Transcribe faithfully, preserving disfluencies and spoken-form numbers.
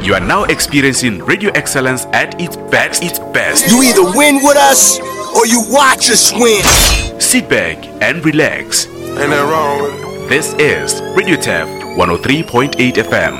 You are now experiencing radio excellence at its best. Its best. You either win with us or you watch us win. Sit back and relax. Ain't that wrong with it? This is Radio T A F one oh three point eight F M.